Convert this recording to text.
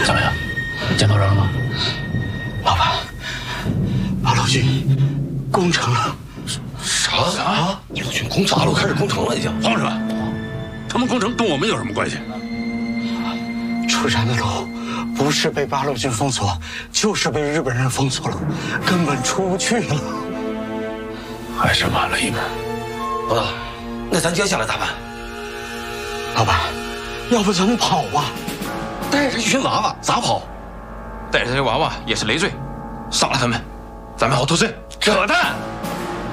怎么样？见到人了吗？ 老板，八路军攻城了。 啥？ 八路军攻城，大陆开始攻城了，已经。 皇上，他们攻城跟我们有什么关系？ 出山的路不是被八路军封锁，就是被日本人封锁了，根本出不去了。 还是晚了一步。 老大，那咱接下来咋办？ 老板，要不咱们跑吧？ 带着一群娃娃咋跑？ 带着这些娃娃也是累赘，杀了他们，咱们好脱身。 扯淡！